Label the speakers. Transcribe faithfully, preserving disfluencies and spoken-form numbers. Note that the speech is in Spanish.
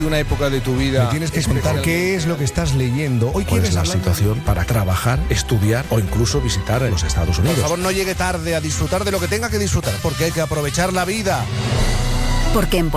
Speaker 1: una época de tu vida.
Speaker 2: Me tienes que contar qué es lo que estás leyendo. Hoy
Speaker 3: ¿Cuál
Speaker 2: quieres
Speaker 3: es la
Speaker 2: hablar
Speaker 3: situación para trabajar, estudiar o incluso visitar los Estados Unidos?
Speaker 1: Por favor, no llegue tarde a disfrutar de lo que tenga que disfrutar, porque hay que aprovechar la vida.
Speaker 4: Porque en